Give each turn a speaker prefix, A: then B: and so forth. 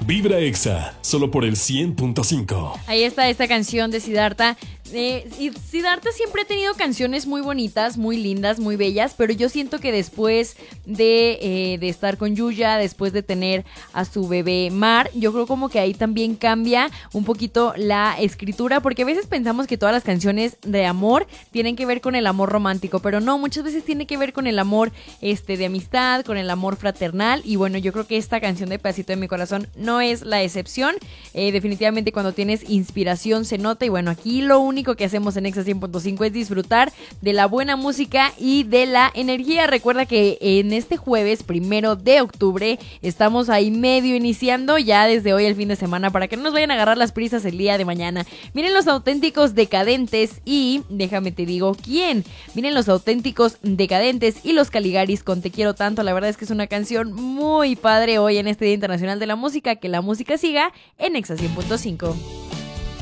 A: Vibra Exa, solo por el 100.5.
B: Ahí está esta canción de Siddhartha. Y Siddhartha siempre ha tenido canciones muy bonitas, muy lindas, muy bellas, pero yo siento que después de estar con Yuya, después de tener a su bebé Mar, yo creo como que ahí también cambia un poquito la escritura, porque a veces pensamos que todas las canciones de amor tienen que ver con el amor romántico, pero no, muchas veces tiene que ver con el amor de amistad, con el amor fraternal, y bueno, yo creo que esta canción de Pedacito de mi Corazón no es la excepción. Definitivamente cuando tienes inspiración se nota, y bueno, aquí lo único que hacemos en Exa 100.5 es disfrutar de la buena música y de la energía. Recuerda que en este jueves 1 de octubre estamos ahí medio iniciando ya desde hoy el fin de semana para que no nos vayan a agarrar las prisas el día de mañana. Miren Los Auténticos Decadentes y déjame te digo quién. Miren Los Auténticos Decadentes y Los Caligaris con Te Quiero Tanto. La verdad es que es una canción muy padre hoy en este Día Internacional de la Música. Que la música siga en Exa 100.5.